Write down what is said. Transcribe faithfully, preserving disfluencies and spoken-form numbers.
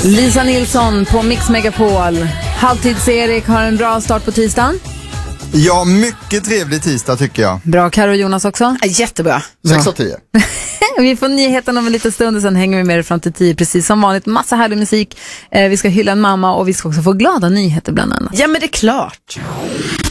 Lisa Nilsson på Mix Megapol. Halvtids-Erik har en bra start på tisdagen. Ja, mycket trevlig tisdag tycker jag. Bra, Karo och Jonas också. Jättebra. sex av tio. Vi får nyheten om en liten stund och sen hänger vi med er fram till tio. Precis som vanligt, massa härlig musik. eh, Vi ska hylla en mamma och vi ska också få glada nyheter bland annat. Ja, men det är klart.